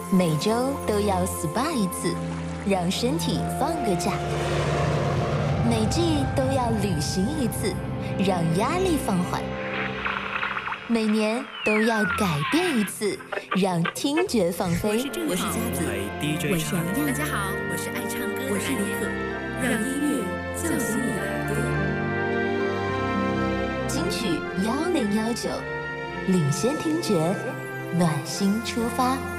每周都要 SPA 一次，让身体放个假；每季都要旅行一次，让压力放缓；每年都要改变一次，让听觉放飞。 我是佳子， 我是杨大家好，我是爱唱歌， 我是李可，让音乐叫醒你的耳朵。 金曲1019，领先听觉，暖心出发。